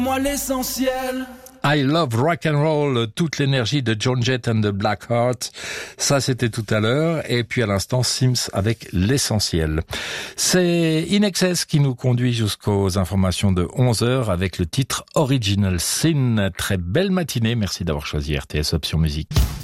Moi l'essentiel. I Love Rock and Roll, toute l'énergie de Joan Jett and the Blackhearts. Ça, c'était tout à l'heure. Et puis à l'instant, Sims avec l'essentiel. C'est In Excess qui nous conduit jusqu'aux informations de 11h avec le titre Original Sin. Très belle matinée. Merci d'avoir choisi RTS Option Musique.